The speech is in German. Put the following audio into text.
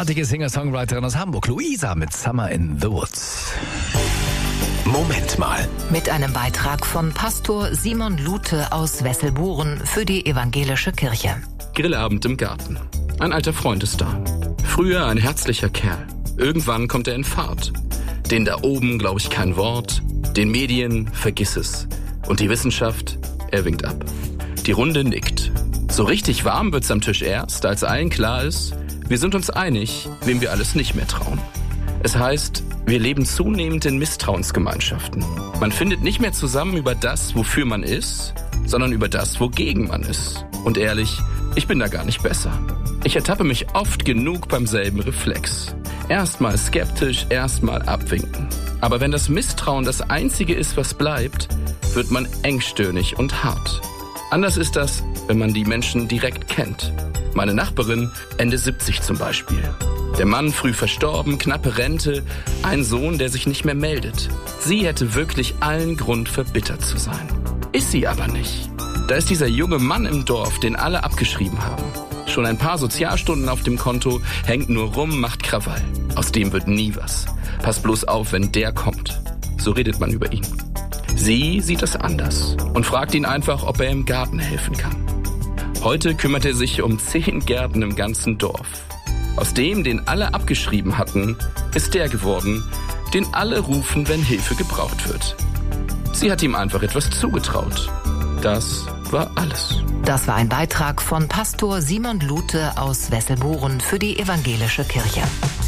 großartige Singer-Songwriterin aus Hamburg, Luisa mit Summer in the Woods. Moment mal. Mit einem Beitrag von Pastor Simon Lute aus Wesselburen für die evangelische Kirche. Grillabend im Garten. Ein alter Freund ist da. Früher ein herzlicher Kerl. Irgendwann kommt er in Fahrt. Den da oben glaube ich kein Wort. Den Medien vergiss es. Und die Wissenschaft, er winkt ab. Die Runde nickt. So richtig warm wird's am Tisch erst, als allen klar ist, wir sind uns einig, wem wir alles nicht mehr trauen. Es heißt, wir leben zunehmend in Misstrauensgemeinschaften. Man findet nicht mehr zusammen über das, wofür man ist, sondern über das, wogegen man ist. Und ehrlich, ich bin da gar nicht besser. Ich ertappe mich oft genug beim selben Reflex. Erstmal skeptisch, erstmal abwinken. Aber wenn das Misstrauen das Einzige ist, was bleibt, wird man engstirnig und hart. Anders ist das, wenn man die Menschen direkt kennt. Meine Nachbarin, Ende 70 zum Beispiel. Der Mann früh verstorben, knappe Rente, ein Sohn, der sich nicht mehr meldet. Sie hätte wirklich allen Grund, verbittert zu sein. Ist sie aber nicht. Da ist dieser junge Mann im Dorf, den alle abgeschrieben haben. Schon ein paar Sozialstunden auf dem Konto, hängt nur rum, macht Krawall. Aus dem wird nie was. Pass bloß auf, wenn der kommt. So redet man über ihn. Sie sieht es anders und fragt ihn einfach, ob er im Garten helfen kann. Heute kümmert er sich um 10 Gärten im ganzen Dorf. Aus dem, den alle abgeschrieben hatten, ist der geworden, den alle rufen, wenn Hilfe gebraucht wird. Sie hat ihm einfach etwas zugetraut. Das war alles. Das war ein Beitrag von Pastor Simon Lute aus Wesselburen für die evangelische Kirche.